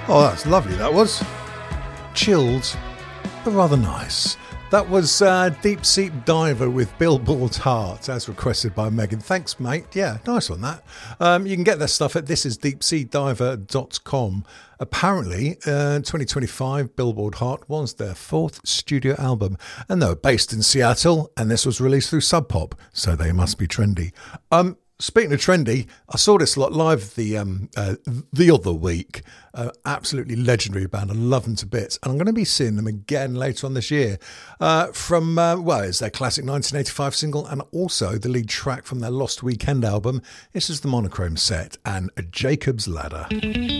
Oh, that's lovely, that was. Chilled, but rather nice. That was Deep Sea Diver with Billboard Heart, as requested by Megan. Thanks, mate. Yeah, nice on that. You can get their stuff at thisisdeepseadiver.com. Apparently, 2025, Billboard Heart was their fourth studio album, and they were based in Seattle, and this was released through Sub Pop, so they must be trendy. Speaking of trendy, I saw this lot live the other week. Absolutely legendary band. I love them to bits. And I'm going to be seeing them again later on this year from, it's their classic 1985 single and also the lead track from their Lost Weekend album. This is the Monochrome set and A Jacob's Ladder.